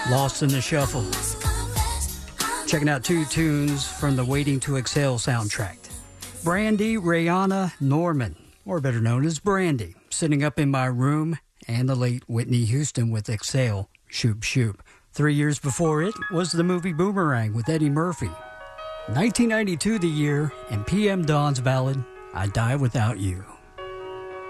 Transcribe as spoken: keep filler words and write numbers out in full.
Lost in the Shuffle. Checking out two tunes from the Waiting to Exhale soundtrack. Brandy Rihanna Norman, or better known as Brandy, Sitting Up in My Room, and the late Whitney Houston with Exhale, Shoop Shoop. Three years before it was the movie Boomerang with Eddie Murphy. nineteen ninety-two the year, and P M Dawn's ballad, I Die Without You.